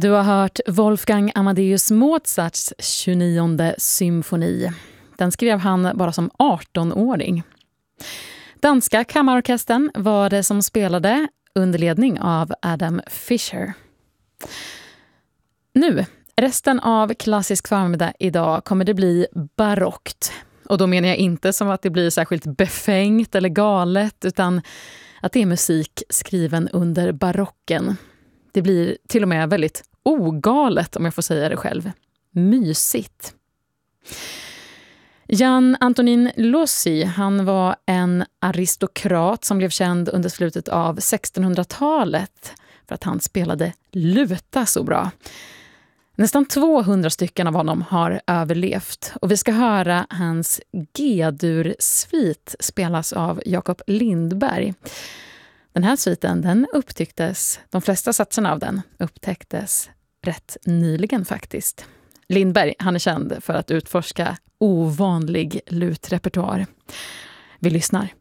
Du har hört Wolfgang Amadeus Mozarts 29:e symfoni. Den skrev han bara som 18-åring. Danska kammarorkestern var det som spelade under ledning av Adam Fischer. Nu, resten av klassisk förmiddag idag kommer det bli barockt. Och då menar jag inte som att det blir särskilt befängt eller galet, utan att det är musik skriven under barocken. Det blir till och med väldigt ogalet, om jag får säga det själv. Mysigt. Jan Antonin Lossi, han var en aristokrat som blev känd under slutet av 1600-talet för att han spelade luta så bra. Nästan 200 stycken av honom har överlevt och vi ska höra hans G-dur-svit spelas av Jakob Lindberg. Den här sviten, den upptäcktes, de flesta satserna av den upptäcktes rätt nyligen faktiskt. Lindberg, han är känd för att utforska ovanlig lutrepertoar. Vi lyssnar.